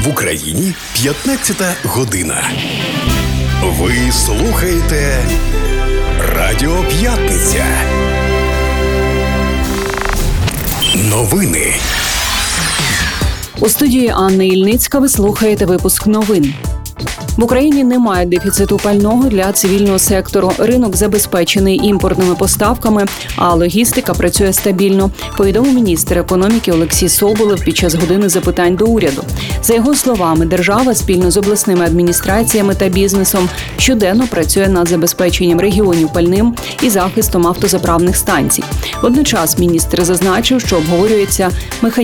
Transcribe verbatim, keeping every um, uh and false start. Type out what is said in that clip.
Україні п'ятнадцята година. Ви слухаєте Радіо П'ятниця. Новини. У студії Анна Ільницька ви слухаєте випуск новин. В Україні немає дефіциту пального для цивільного сектору. Ринок забезпечений імпортними поставками, а логістика працює стабільно, повідомив міністр економіки Олексій Соболєв під час години запитань до уряду. За його словами, держава спільно з обласними адміністраціями та бізнесом щоденно працює над забезпеченням регіонів пальним і захистом автозаправних станцій. Водночас міністр зазначив, що обговорюється механізм